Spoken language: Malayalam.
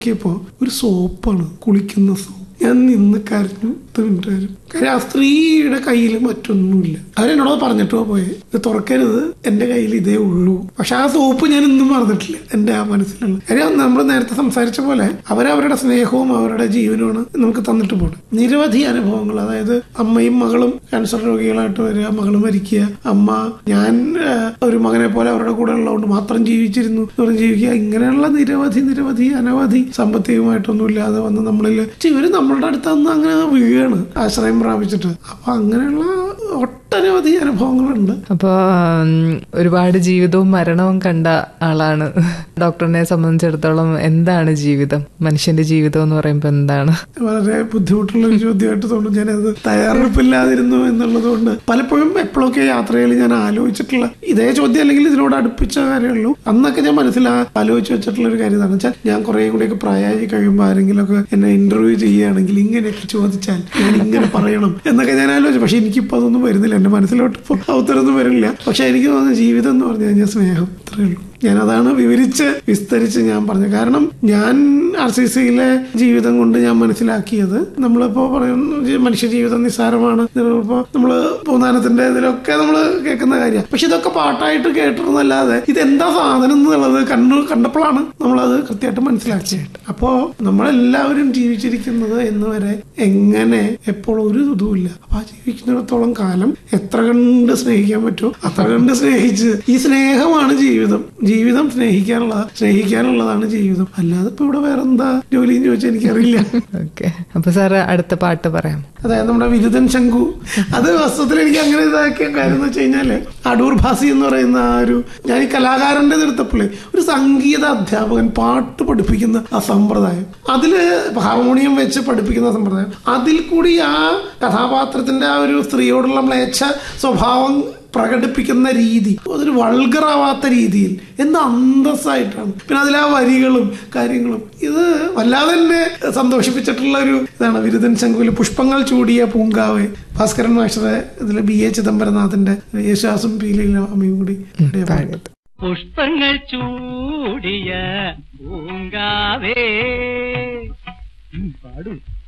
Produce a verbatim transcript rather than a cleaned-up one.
നോക്കിയപ്പോ ഒരു സോപ്പാണ്, കുളിക്കുന്ന സോപ്പ്. ഞാൻ നിന്ന് കരഞ്ഞു. പത്ത് മിനിറ്റ് വരും. കാര്യം ആ സ്ത്രീയുടെ കയ്യിൽ മറ്റൊന്നുമില്ല. അവരെന്നോട് പറഞ്ഞിട്ടോ പോയെ, ഇത് തുറക്കരുത്, എന്റെ കയ്യിൽ ഇതേ ഉള്ളൂ. പക്ഷെ ആ സോപ്പ് ഞാൻ ഇന്നും മറന്നിട്ടില്ല എന്റെ ആ മനസ്സിലുള്ള. കാര്യം നമ്മൾ നേരത്തെ സംസാരിച്ച പോലെ അവരവരുടെ സ്നേഹവും അവരുടെ ജീവനുമാണ് നമുക്ക് തന്നിട്ട് പോകണം. നിരവധി അനുഭവങ്ങൾ, അതായത് അമ്മയും മകളും ക്യാൻസർ രോഗികളായിട്ട് വരിക, മകള് മരിക്കുക, അമ്മ ഞാൻ ഒരു മകനെ പോലെ അവരുടെ കൂടെ ഉള്ളതുകൊണ്ട് മാത്രം ജീവിച്ചിരുന്നു എന്ന് ജീവിക്കുക, ഇങ്ങനെയുള്ള നിരവധി നിരവധി അനവധി സാമ്പത്തികമായിട്ടൊന്നും ഇല്ലാതെ വന്ന് നമ്മളിൽ ഇവര് നമ്മളുടെ അടുത്തന്ന് അങ്ങനെ വീഴാണ് ആശ്രയം പ്രാപിച്ചിട്ട്. അപ്പൊ അങ്ങനെയുള്ള ഒട്ടനവധി അനുഭവങ്ങളുണ്ട്. അപ്പൊ ഒരുപാട് ജീവിതവും മരണവും കണ്ട ആളാണ്. ഡോക്ടറിനെ സംബന്ധിച്ചിടത്തോളം എന്താണ് ജീവിതം, മനുഷ്യന്റെ ജീവിതം എന്ന് പറയുമ്പോ എന്താണ്? വളരെ ബുദ്ധിമുട്ടുള്ള ഒരു ചോദ്യമായിട്ട് തോന്നുന്നു. ഞാനത് തയ്യാറെടുപ്പില്ലാതിരുന്നു എന്നുള്ളത് കൊണ്ട് പലപ്പോഴും എപ്പോഴൊക്കെ യാത്രയിൽ ഞാൻ ആലോചിച്ചിട്ടുള്ള ഇതേ ചോദ്യം, അല്ലെങ്കിൽ ഇതിനോട് അടുപ്പിച്ച കാര്യമുള്ളൂ. അന്നൊക്കെ ഞാൻ മനസ്സിൽ ആലോചിച്ച് വെച്ചിട്ടുള്ള ഒരു കാര്യം എന്താണെന്ന് വെച്ചാൽ, ഞാൻ കുറെ കൂടെയൊക്കെ പ്രായമായി കഴിയുമ്പോൾ ആരെങ്കിലും ഒക്കെ എന്നെ ഇന്റർവ്യൂ ചെയ്യുകയാണെങ്കിൽ ഇങ്ങനെയൊക്കെ ചോദിച്ചാൽ ഞാൻ ഇങ്ങനെ പറയണം എന്നൊക്കെ ഞാൻ ആലോചിച്ചു. പക്ഷെ എനിക്കിപ്പോൾ അതൊന്നും വരുന്നില്ല, എന്റെ മനസ്സിലോട്ട് ഇപ്പോൾ ഉത്തരമൊന്നും വരില്ല. പക്ഷെ എനിക്ക് തോന്നുന്ന ജീവിതം എന്ന് പറഞ്ഞു കഴിഞ്ഞാൽ സ്നേഹം, അത്രയേ ഉള്ളൂ. ഞാനതാണ് വിവരിച്ച് വിസ്തരിച്ച് ഞാൻ പറഞ്ഞത്. കാരണം ഞാൻ ആർ സി സിയിലെ ജീവിതം കൊണ്ട് ഞാൻ മനസ്സിലാക്കിയത്, നമ്മളിപ്പോ പറയുന്ന മനുഷ്യ ജീവിതം നിസ്സാരമാണ്, ഇപ്പോ നമ്മള് പൂന്താനത്തിന്റെ ഇതിലൊക്കെ നമ്മള് കേൾക്കുന്ന കാര്യമാണ്. പക്ഷെ ഇതൊക്കെ പാട്ടായിട്ട് കേട്ടിരുന്നല്ലാതെ ഇതെന്താ സാധനം എന്നുള്ളത് കണ്ണു കണ്ടപ്പോഴാണ് നമ്മളത് കൃത്യമായിട്ട് മനസ്സിലാക്കിയത്. അപ്പോ നമ്മളെല്ലാവരും ജീവിച്ചിരിക്കുന്നത് എന്ന് വരെ എങ്ങനെ എപ്പോഴും ഒരു ഇതുമില്ല. അപ്പൊ ആ ജീവിക്കുന്നിടത്തോളം കാലം എത്ര കണ്ട് സ്നേഹിക്കാൻ പറ്റുമോ അത്ര കണ്ട് സ്നേഹിച്ച്, ഈ സ്നേഹമാണ് ജീവിതം. ജീവിതം സ്നേഹിക്കാനുള്ള സ്നേഹിക്കാനുള്ളതാണ് ജീവിതം. അല്ലാതെ ഇപ്പൊ ഇവിടെ വേറെ എന്താ ജോലി എന്ന് ചോദിച്ചാൽ എനിക്കറിയില്ല. ഓക്കെ, അപ്പൊ സാറ് അടുത്ത പാട്ട് പറയാം. അതായത് നമ്മുടെ വിരുദൻ ശംഖു. അത് വസ്തുത്തിൽ എനിക്ക് അങ്ങനെ ഇതാക്കിയ കാര്യം എന്ന് വെച്ച് കഴിഞ്ഞാല്, അടൂർ ഭാസി എന്ന് പറയുന്ന ആ ഒരു, ഞാൻ ഈ കലാകാരന്റെ എടുത്തപ്പോഴേ ഒരു സംഗീത അധ്യാപകൻ പാട്ട് പഠിപ്പിക്കുന്ന ആ സമ്പ്രദായം, അതില് ഹാർമോണിയം വെച്ച് പഠിപ്പിക്കുന്ന സമ്പ്രദായം, അതിൽ കൂടി ആ കഥാപാത്രത്തിന്റെ ആ ഒരു സ്ത്രീയോടുള്ള മ്ലേച്ഛ സ്വഭാവം പ്രകടിപ്പിക്കുന്ന രീതി അതൊരു വൾഗറാവാത്ത രീതിയിൽ എന്ത് അന്തസ്സായിട്ടാണ്. പിന്നെ അതിലാ വരികളും കാര്യങ്ങളും ഇത് വല്ലാതെ തന്നെ സന്തോഷിപ്പിച്ചിട്ടുള്ള ഒരു ഇതാണ്. വിരുദൻ ശംഖുവിൽ പുഷ്പങ്ങൾ ചൂടിയ പൂങ്കാവ്, ഭാസ്കരൻ മാസ്റ്ററെ ഇതില് ബി എ ചിദംബരനാഥിന്റെ യേശുദാസും പീലിയും കൂടി പുഷ്പങ്ങൾ ചൂടിയ പൂങ്കാവേ പാടും